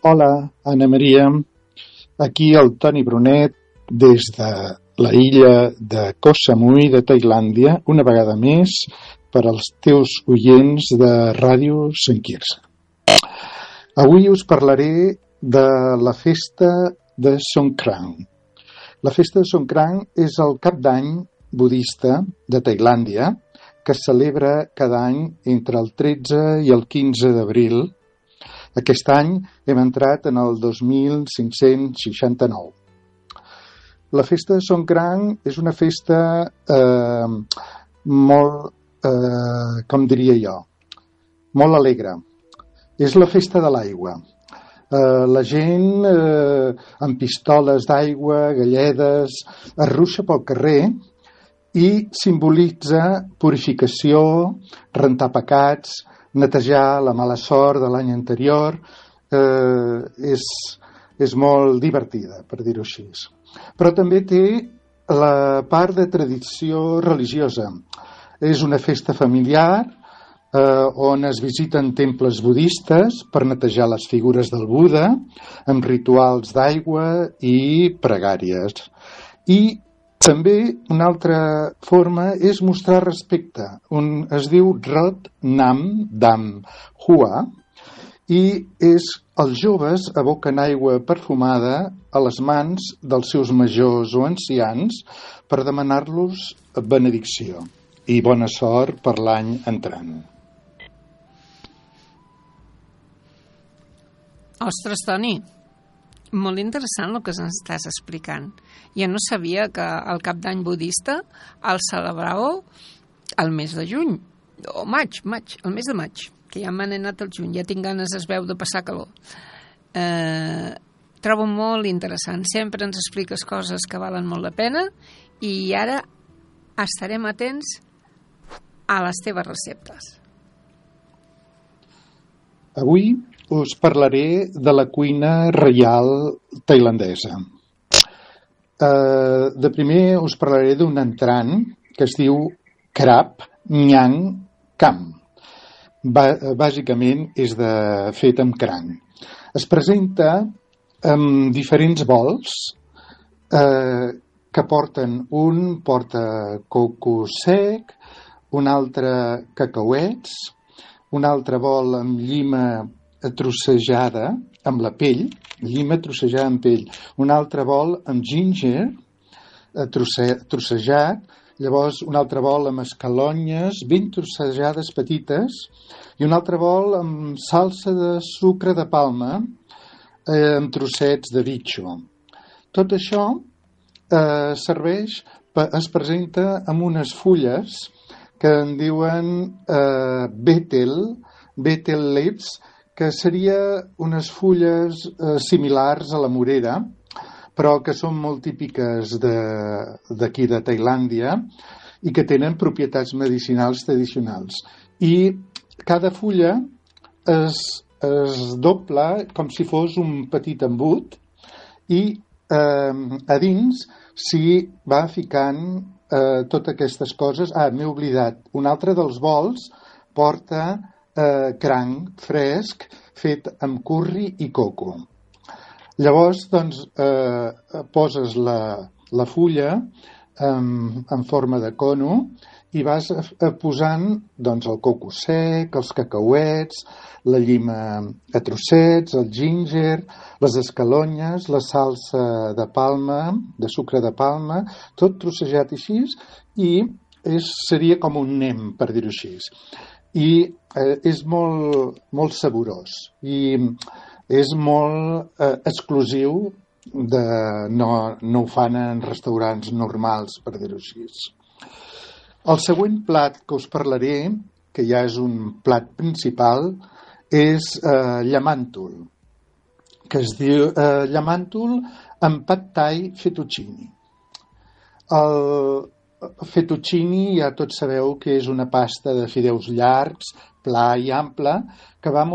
Hola, Anna Maria. Aquí el Toni Brunet des de la illa de Koh Samui de Tailàndia, una vegada més per als teus oients de Ràdio Sant Quirze. Avui us parlaré de la festa de Songkran. La festa de Songkran és el cap d'any budista de Tailàndia que es celebra cada any entre el 13 i el 15 d'abril. Aquest any hem entrat en el 2569. La festa de Songkran és una festa molt, com diria jo, molt alegre. És la festa de l'aigua. La gent amb pistoles d'aigua, galledes, es ruixa pel carrer i simbolitza purificació, rentar pecats, netejar la mala sort de l'any anterior. És molt divertida, per dir-ho així. Però també té la part de tradició religiosa. És una festa familiar on es visiten temples budistes per netejar les figures del Buda amb rituals d'aigua i pregàries. I també una altra forma és mostrar respecte, on es diu Rot Nam Dam Hua, i els joves aboquen aigua perfumada a les mans dels seus majors o ancians per demanar-los benedicció i bona sort per l'any entrant. Ostres, Toni, molt interessant el que ens estàs explicant. Jo no sabia que el cap d'any budista el celebràveu al mes de juny, o maig, el mes de maig, que ja me n'he anat al juny, ja tinc ganes, es veu, de passar calor. Trobo molt interessant, sempre ens expliques coses que valen molt la pena i ara estarem atents a les teves receptes. Avui us parlaré de la cuina reial tailandesa. De primer us parlaré d'un entrant que es diu Krap Nhang Kam. Bàsicament és fet amb cranc. Es presenta amb diferents bols que un porta coco sec, un altre cacauets, un altre bol amb llima trossejada amb la pell, llima trossejada amb pell, un altre bol amb ginger trossejat, llavors un altre bol amb escalonyes ben trossejades petites i un altre bol amb salsa de sucre de palma amb trossets de bitxo. Tot això es presenta amb unes fulles que en diuen betel leaves, que seria unes fulles similars a la morera, però que són molt típiques d'aquí de Tailàndia i que tenen propietats medicinals tradicionals. I cada fulla es dobla com si fos un petit embut i a dins s'hi va ficant totes aquestes coses. M'he oblidat, un altre dels bols porta cranc fresc fet amb curri i coco. Llavors, doncs, poses la fulla en forma de cono i vas posant doncs, el coco sec, els cacauets, la llima a trossets, el ginger, les escalonyes, la salsa de palma, de sucre de palma, tot trossejat així, i seria com un nem, per dir-ho així. I és molt saborós i és molt exclusiu, no ho fan en restaurants normals, per dir-ho així. El següent plat que us parlaré, que ja és un plat principal, és llamàntol, que es diu llamàntol amb pad thai fettuccine. El fettuccine ja tots sabeu que és una pasta de fideus llargs, pla i ample, que va molt